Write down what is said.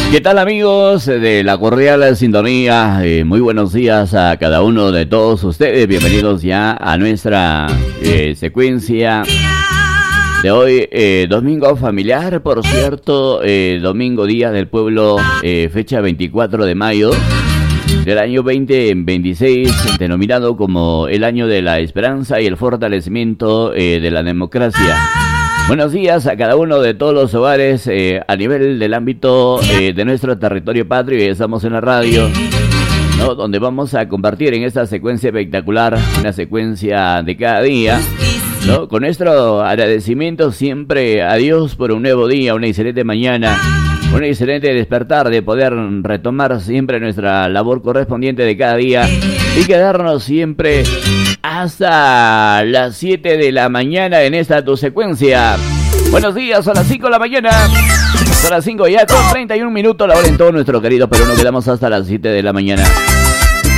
¿Qué tal, amigos de la cordial sintonía? Muy buenos días a cada uno de todos ustedes. Bienvenidos ya a nuestra secuencia de hoy, domingo familiar, por cierto, domingo día del pueblo, fecha 24 de mayo del año 2026, denominado como el año de la esperanza y el fortalecimiento de la democracia. Buenos días a cada uno de todos los hogares a nivel del ámbito de nuestro territorio patrio. Y estamos en la radio, ¿no?, donde vamos a compartir en esta secuencia espectacular, una secuencia de cada día, ¿no?, con nuestro agradecimiento siempre a Dios por un nuevo día, una excelente mañana, un excelente despertar, de poder retomar siempre nuestra labor correspondiente de cada día y quedarnos siempre hasta las 7 de la mañana en esta tu secuencia. Buenos días, a las 5 de la mañana. Son las 5 ya con 31 minutos la hora en todo nuestro querido Perú. Nos quedamos hasta las 7 de la mañana.